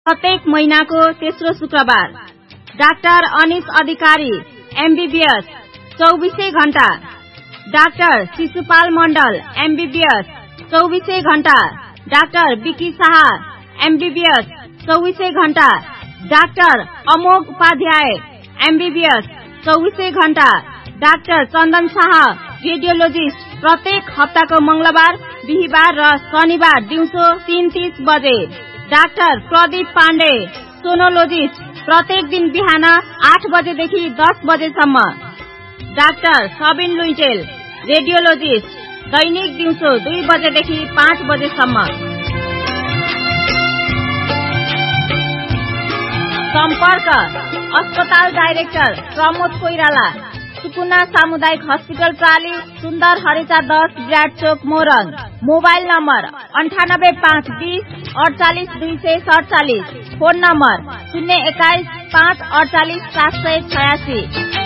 प्रत्येक महीनाको तेस्रो शुक्रबार डाक्टर अनिस अधिकारी एमबीबीएस 24 घण्टा, डाक्टर शिशुपाल मण्डल एमबीबीएस 24 घण्टा, डाक्टर विकी शाह एमबीबीएस 24 घण्टा, डाक्टर अमोघ उपाध्याय एमबीबीएस 24 घण्टा, डाक्टर चन्दन शाह रेडियोलोजिस्ट प्रत्येक हप्ताको मंगलबार, बिहीबार र शनिबार दिउँसो 3:30 बजे, डाक्टर प्रदीप पाण्डे सोनोलोजिस्ट प्रत्येक दिन बिहान 8 बजेदेखि 10 बजेसम्म, डाक्टर सबिन लुइटेल रेडियोलोजिस्ट दैनिक दिउँसो 2 बजेदेखि 5 बजेसम्म। सम्पर्क अस्पताल डाइरेक्टर प्रमोद कोइराला, सुकुना सामुदायिक हस्पिटल प्राली, सुन्दर हरेचा 10 विराट चोक Morang. Mobile number 9852 48 247, phone number 021 5 48 786।